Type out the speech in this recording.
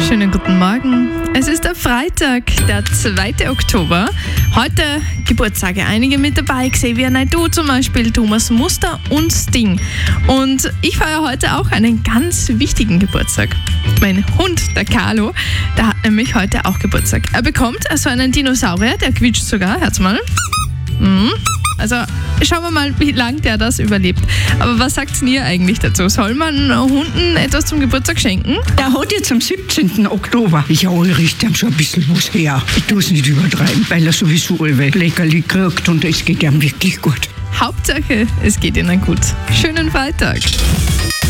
Schönen guten Morgen. Es ist der Freitag, der 2. Oktober. Heute Geburtstage. Einige mit dabei. Xavier Naidoo zum Beispiel, Thomas Muster und Sting. Und ich feiere heute auch einen ganz wichtigen Geburtstag. Mein Hund, der Carlo, der hat nämlich heute auch Geburtstag. Er bekommt also einen Dinosaurier, der quietscht sogar. Hört's mal. Also schauen wir mal, wie lange der das überlebt. Aber was sagt ihr eigentlich dazu? Soll man Hunden etwas zum Geburtstag schenken? Der hat jetzt am 17. Oktober. Ja, ich richte ihm schon ein bisschen was her. Ich tue es nicht übertreiben, weil er sowieso allweil Leckerli kriegt und es geht ihm wirklich gut. Hauptsache, es geht ihnen gut. Schönen Freitag.